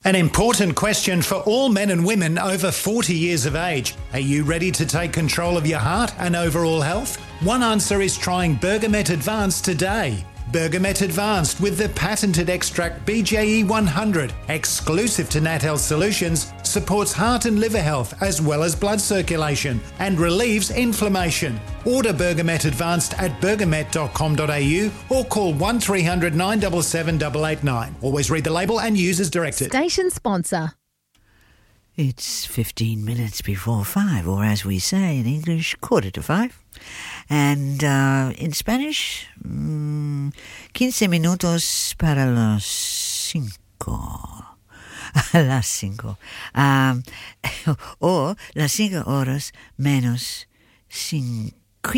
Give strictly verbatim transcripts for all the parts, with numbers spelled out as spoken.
An important question for all men and women over forty years of age. Are you ready to take control of your heart and overall health? One answer is trying Bergamet Advanced today. Bergamet Advanced with the patented extract B J E one hundred, exclusive to Nat Health Solutions, supports heart and liver health as well as blood circulation and relieves inflammation. Order Bergamet Advanced at bergamet dot com dot a u or call one three hundred nine seven seven eight eight nine. Always read the label and use as directed. Station sponsor. It's fifteen minutes before five, or as we say in English, quarter to five. And uh, in Spanish, mm, quince minutos para las cinco. las cinco. Um, or las cinco horas menos cin-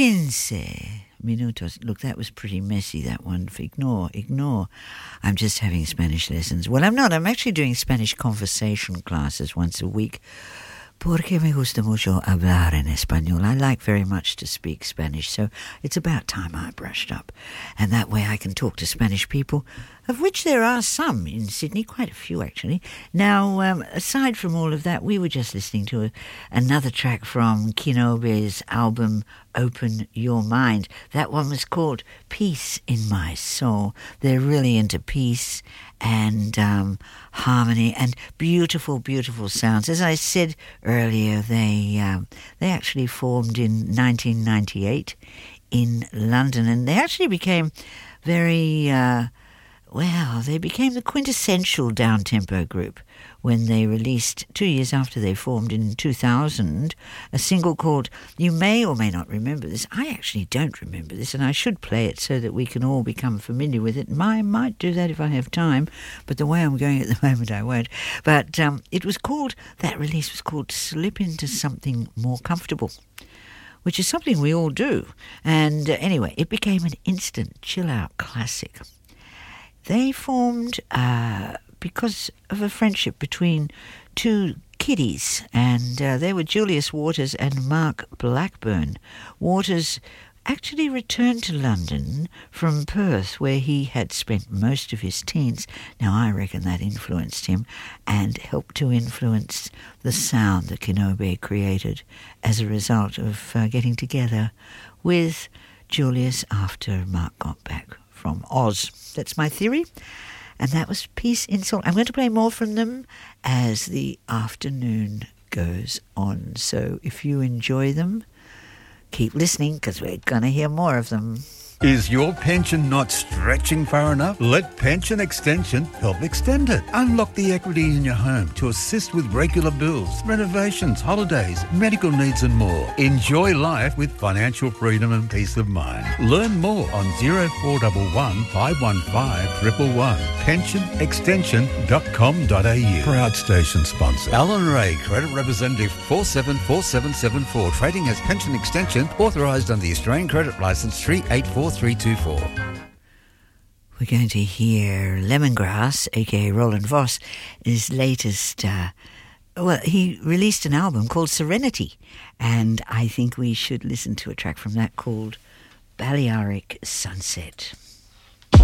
quince minutos. Look, that was pretty messy, that one. Ignore, ignore. I'm just having Spanish lessons. Well, I'm not. I'm actually doing Spanish conversation classes once a week. Porque me gusta mucho hablar en español. I like very much to speak Spanish, so it's about time I brushed up. And that way I can talk to Spanish people, of which there are some in Sydney, quite a few actually. Now, um, aside from all of that, we were just listening to a, another track from Kinobe's album Open Your Mind. That one was called Peace in My Soul. They're really into peace and um, harmony and beautiful, beautiful sounds. As I said earlier, they um, they actually formed in nineteen ninety-eight in London, and they actually became very, uh, well, they became the quintessential down-tempo group when they released, two years after they formed in two thousand, a single called, you may or may not remember this, I actually don't remember this, and I should play it so that we can all become familiar with it. I might do that if I have time, but the way I'm going at the moment I won't. But um, it was called, that release was called Slip Into Something More Comfortable, which is something we all do. And uh, anyway, it became an instant chill-out classic. They formed uh, because of a friendship between two kiddies, and uh, they were Julius Waters and Mark Blackburn. Waters actually returned to London from Perth, where he had spent most of his teens. Now, I reckon that influenced him and helped to influence the sound that Kinobe created as a result of uh, getting together with Julius after Mark got back from Oz. That's my theory. And that was Peace in Soul. I'm going to play more from them as the afternoon goes on. So if you enjoy them, keep listening, because we're going to hear more of them. Is your pension not stretching far enough? Let Pension Extension help extend it. Unlock the equity in your home to assist with regular bills, renovations, holidays, medical needs and more. Enjoy life with financial freedom and peace of mind. Learn more on zero four one one, five one five, one one one. pension extension dot com dot a u. Proud station sponsor. Alan Ray, Credit Representative four seven four seven seven four. Trading as Pension Extension, authorised under the Australian Credit Licence three eight four three two four. We're going to hear Lemongrass, aka Roland Voss, his latest, uh, well, he released an album called Serenity, and I think we should listen to a track from that called Balearic Sunset.